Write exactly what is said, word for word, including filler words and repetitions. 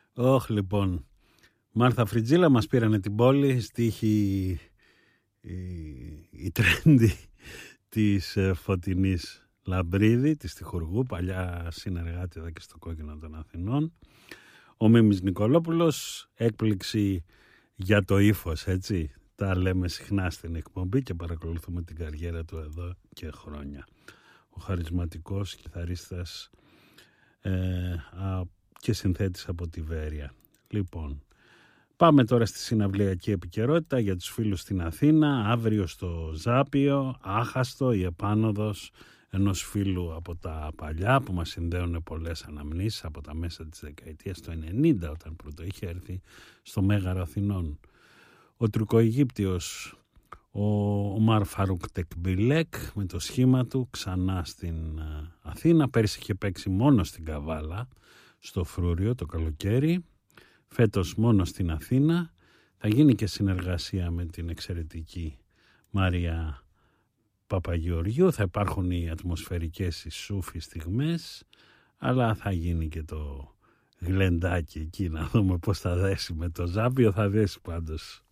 Όχ, λοιπόν. Μάρθα Φριτζίλα, μας πήρανε την πόλη, στίχη η, η τρέντι της Φωτεινής Λαμπρίδη, της Τυχουργού, παλιά συνεργάτη εδώ και στο Κόκκινο των Αθηνών. Ο Μίμης Νικολόπουλος, έκπληξη για το ύφος, έτσι. Τα λέμε συχνά στην εκπομπή και παρακολουθούμε την καριέρα του εδώ και χρόνια. Ο χαρισματικός κιθαρίστας ε, α, και συνθέτης από τη Βέρεια. Λοιπόν, πάμε τώρα στη συναυλιακή επικαιρότητα για τους φίλους στην Αθήνα. Αύριο στο Ζάπιο, άχαστο η επάνωδος ενός φίλου από τα παλιά που μας συνδέουν πολλές αναμνήσεις από τα μέσα της δεκαετίας του ενενήντα, όταν πρώτο είχε έρθει στο Μέγαρο Αθηνών. Ο Τουρκοαιγύπτιος ο Ομάρ Φαρούκ Τεκμπιλέκ με το σχήμα του ξανά στην Αθήνα. Πέρσι είχε παίξει μόνο στην Καβάλα, στο Φρούριο το καλοκαίρι. Φέτος μόνο στην Αθήνα. Θα γίνει και συνεργασία με την εξαιρετική Μαρία Παπαγεωργιού. Θα υπάρχουν οι ατμοσφαιρικές οι σούφοι στιγμές, αλλά θα γίνει και το γλεντάκι εκεί, να δούμε πώς θα δέσει με το Ζάπιο. Θα δέσει πάντως.